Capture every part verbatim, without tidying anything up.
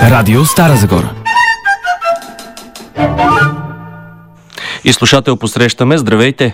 Радио Стара Загора. И слушател посрещаме. Здравейте!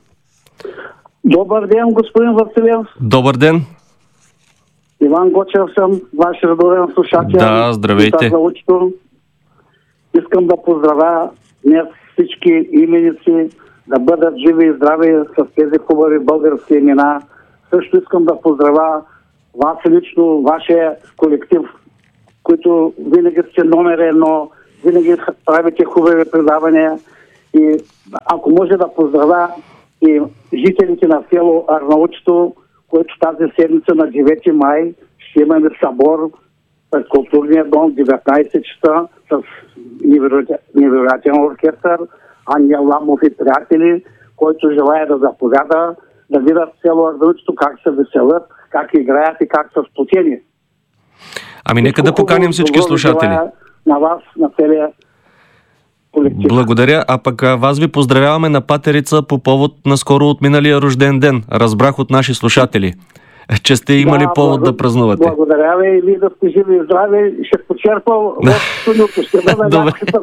Добър ден, господин Василев. Добър ден. Иван Гочев съм, ваш редовен слушател. Да, здравейте. Искам да поздравя днес всички именици, да бъдат живи и здрави с тези хубави български имена. Също искам да поздравя вас лично, вашия колектив, които винаги сте номер едно, винаги правите хубави предавания. И ако може да поздравя и жителите на село Арнаутчето, които тази седмица на девети май ще имаме събор пред културния дом в деветнайсет часа с невероятен оркестър, Ангел Ламов и приятели, който желая да заповяда, да видят село Арнаутчето как се веселят, как играят и как са сплотени. Ами нека да поканим всички слушатели. На вас, на целия колектив. Благодаря, а пък вас ви поздравяваме на патерица по повод на скоро отминалия рожден ден. Разбрах от наши слушатели, че сте имали да, повод да празнувате. Благодаря ви и вие да сте живи и здрави. Ще почерпал в студиото. Ще бъда някакъв.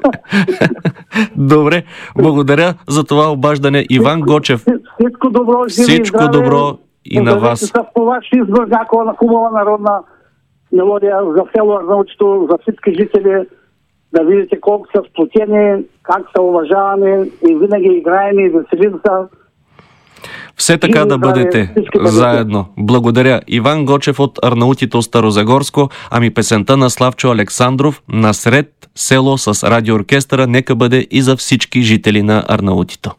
Добре, благодаря за това обаждане. Иван Гочев. Всичко добро, живи Всичко и здраве. добро и на вас. С това ще избър някаква хубава народна мелодия за село Арнаутчето, за всички жители. Да видите колко са сплотени, как са уважавани и винаги играем и веселим са. Все така да бъдете заедно. Благодаря. Иван Гочев от Арнаутито Старозагорско, ами песента на Славчо Александров "Насред село" с радиооркестъра нека бъде и за всички жители на Арнаутито.